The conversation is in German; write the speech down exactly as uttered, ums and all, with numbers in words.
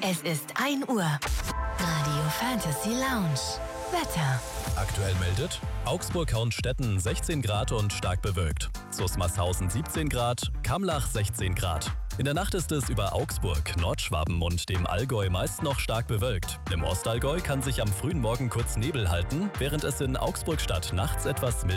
Es ist ein Uhr. Radio Fantasy Lounge. Wetter. Aktuell meldet Augsburg-Hauenstetten sechzehn Grad und stark bewölkt. Susmarshausen siebzehn Grad, Kamlach sechzehn Grad. In der Nacht ist es über Augsburg, Nordschwaben und dem Allgäu meist noch stark bewölkt. Im Ostallgäu kann sich am frühen Morgen kurz Nebel halten, während es in Augsburg-Stadt nachts etwas milder